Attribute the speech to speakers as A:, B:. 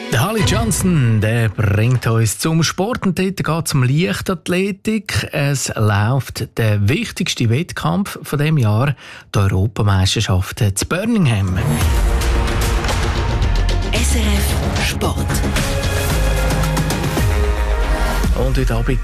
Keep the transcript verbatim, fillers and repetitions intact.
A: Der Harley Johnson, der bringt uns zum Sport und dort geht es um Leichtathletik. Es läuft der wichtigste Wettkampf von dem Jahr, die Europameisterschaft zu Birmingham.
B: S R F Sport.
A: Und heute Abend